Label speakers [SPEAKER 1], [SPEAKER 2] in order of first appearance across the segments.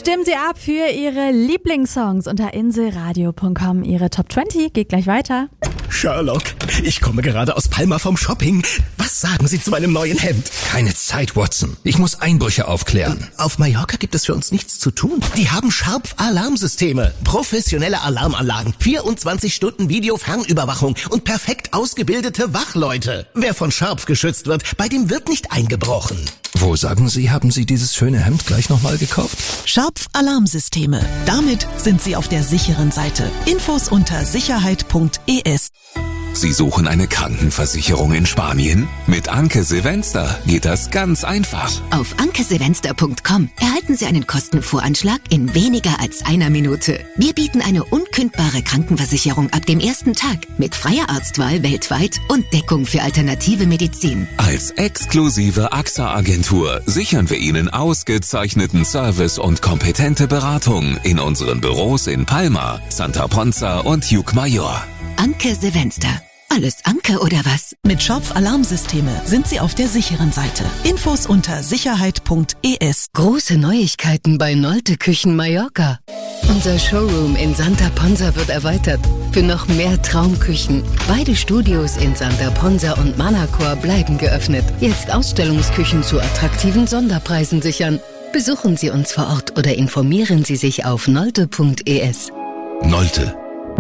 [SPEAKER 1] Stimmen Sie ab für Ihre Lieblingssongs unter inselradio.com. Ihre Top 20 geht gleich weiter.
[SPEAKER 2] Sherlock, ich komme gerade aus Palma vom Shopping. Was sagen Sie zu meinem neuen Hemd?
[SPEAKER 3] Keine Zeit, Watson. Ich muss Einbrüche aufklären.
[SPEAKER 2] Auf Mallorca gibt es für uns nichts zu tun. Die haben Sharp-Alarmsysteme, professionelle Alarmanlagen, 24 Stunden Videofernüberwachung und perfekt ausgebildete Wachleute. Wer von Sharp geschützt wird, bei dem wird nicht eingebrochen.
[SPEAKER 3] Wo, sagen Sie, haben Sie dieses schöne Hemd gleich nochmal gekauft?
[SPEAKER 4] Sharp-Alarmsysteme. Damit sind Sie auf der sicheren Seite. Infos unter sicherheit.es.
[SPEAKER 5] Sie suchen eine Krankenversicherung in Spanien? Mit Anke Silvester geht das ganz einfach.
[SPEAKER 6] Auf ankesilvester.com erhalten Sie einen Kostenvoranschlag in weniger als einer Minute. Wir bieten eine unkündbare Krankenversicherung ab dem ersten Tag mit freier Arztwahl weltweit und Deckung für alternative Medizin.
[SPEAKER 5] Als exklusive AXA-Agentur sichern wir Ihnen ausgezeichneten Service und kompetente Beratung in unseren Büros in Palma, Santa Ponza und Llucmajor.
[SPEAKER 6] Anke Silvester. Alles Anke oder was?
[SPEAKER 4] Mit Sharp-Alarmsysteme sind Sie auf der sicheren Seite. Infos unter sicherheit.es.
[SPEAKER 6] Große Neuigkeiten bei Nolte Küchen Mallorca. Unser Showroom in Santa Ponza wird erweitert für noch mehr Traumküchen. Beide Studios in Santa Ponza und Manacor bleiben geöffnet. Jetzt Ausstellungsküchen zu attraktiven Sonderpreisen sichern. Besuchen Sie uns vor Ort oder informieren Sie sich auf nolte.es.
[SPEAKER 7] Nolte.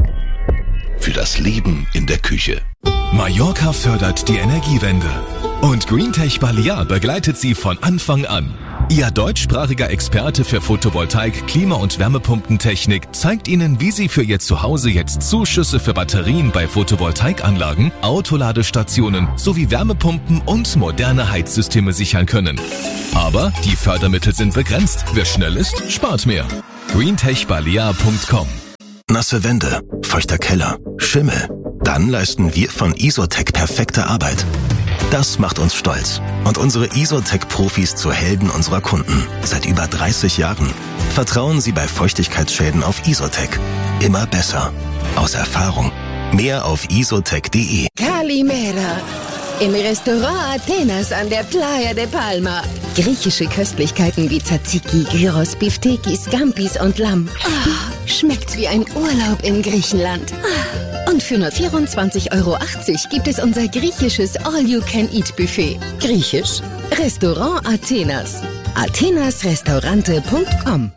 [SPEAKER 7] Für das Leben in der Küche.
[SPEAKER 8] Mallorca fördert die Energiewende. Und Greentech Balear begleitet sie von Anfang an. Ihr deutschsprachiger Experte für Photovoltaik, Klima- und Wärmepumpentechnik zeigt Ihnen, wie Sie für Ihr Zuhause jetzt Zuschüsse für Batterien bei Photovoltaikanlagen, Autoladestationen sowie Wärmepumpen und moderne Heizsysteme sichern können. Aber die Fördermittel sind begrenzt. Wer schnell ist, spart mehr. greentechbalear.com.
[SPEAKER 7] Nasse Wände, feuchter Keller, Schimmel. Dann leisten wir von Isotech perfekte Arbeit. Das macht uns stolz und unsere Isotech-Profis zu Helden unserer Kunden. Seit über 30 Jahren. Vertrauen Sie bei Feuchtigkeitsschäden auf Isotech. Immer besser. Aus Erfahrung. Mehr auf isotech.de.
[SPEAKER 6] Kalimera. Im Restaurant Athenas an der Playa de Palma. Griechische Köstlichkeiten wie Tzatziki, Gyros, Biftekis, Scampis und Lamm. Oh, schmeckt wie ein Urlaub in Griechenland. Und für nur 24,80 € gibt es unser griechisches All-You-Can-Eat-Buffet. Griechisch? Restaurant Athenas. athenasrestaurante.com.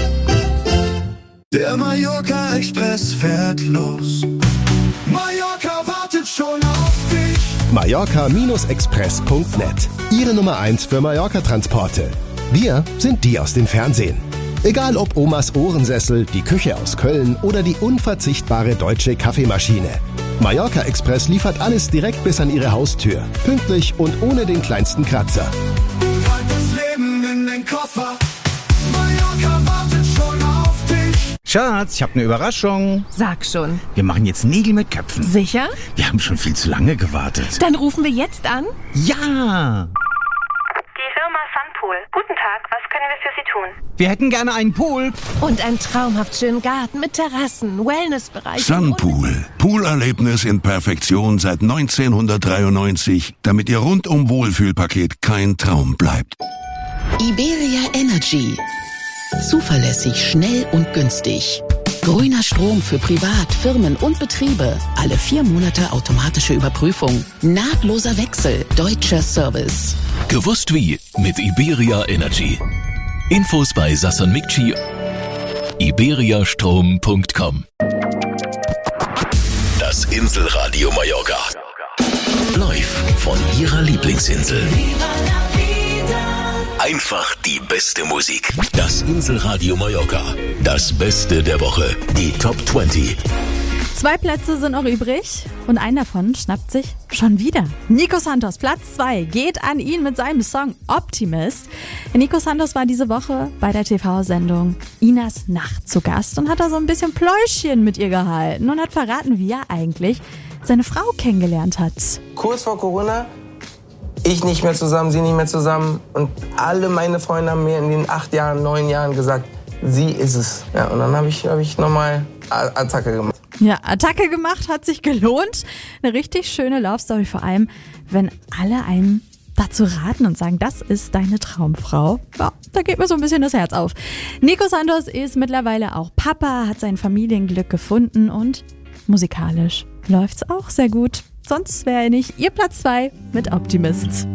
[SPEAKER 9] Der Mallorca Express fährt los. Mallorca wartet schon auf dich.
[SPEAKER 2] Mallorca-express.net. Ihre Nummer 1 für Mallorca-Transporte. Wir sind die aus dem Fernsehen. Egal ob Omas Ohrensessel, die Küche aus Köln oder die unverzichtbare deutsche Kaffeemaschine. Mallorca Express liefert alles direkt bis an Ihre Haustür. Pünktlich und ohne den kleinsten Kratzer.
[SPEAKER 9] Halt das Leben in den Koffer. Mallorca wartet schon auf dich.
[SPEAKER 10] Schatz, ich habe eine Überraschung.
[SPEAKER 11] Sag schon.
[SPEAKER 10] Wir machen jetzt Nägel mit Köpfen.
[SPEAKER 11] Sicher?
[SPEAKER 10] Wir haben schon viel zu lange gewartet.
[SPEAKER 11] Dann rufen wir jetzt an.
[SPEAKER 10] Ja!
[SPEAKER 12] Die Firma Sunpool. Guten Tag, was können wir für Sie tun?
[SPEAKER 10] Wir hätten gerne einen Pool.
[SPEAKER 11] Und einen traumhaft schönen Garten mit Terrassen, Wellnessbereich.
[SPEAKER 7] Sunpool. Poolerlebnis in Perfektion seit 1993, damit Ihr rundum Wohlfühlpaket kein Traum bleibt.
[SPEAKER 6] Iberia Energy. Zuverlässig, schnell und günstig. Grüner Strom für Privat, Firmen und Betriebe. Alle 4 Monate automatische Überprüfung. Nahtloser Wechsel. Deutscher Service.
[SPEAKER 8] Gewusst wie mit Iberia Energy. Infos bei Sasson Mikci. iberiastrom.com.
[SPEAKER 7] Das Inselradio Mallorca. Live von Ihrer Lieblingsinsel. Einfach die beste Musik. Das Inselradio Mallorca. Das Beste der Woche. Die Top 20.
[SPEAKER 1] 2 Plätze sind noch übrig und einen davon schnappt sich schon wieder. Nico Santos, Platz 2, geht an ihn mit seinem Song Optimist. Nico Santos war diese Woche bei der TV-Sendung Inas Nacht zu Gast und hat da so ein bisschen Pläuschchen mit ihr gehalten und hat verraten, wie er eigentlich seine Frau kennengelernt hat.
[SPEAKER 13] Kurz vor Corona, ich nicht mehr zusammen, sie nicht mehr zusammen und alle meine Freunde haben mir in den 8 Jahren, 9 Jahren gesagt, sie ist es. Ja, und dann habe ich nochmal Attacke gemacht.
[SPEAKER 1] Ja, Attacke gemacht, hat sich gelohnt. Eine richtig schöne Love Story, vor allem, wenn alle einen dazu raten und sagen, das ist deine Traumfrau. Ja, da geht mir so ein bisschen das Herz auf. Nico Santos ist mittlerweile auch Papa, hat sein Familienglück gefunden und musikalisch läuft's auch sehr gut. Sonst wäre er nicht ihr Platz 2 mit Optimist.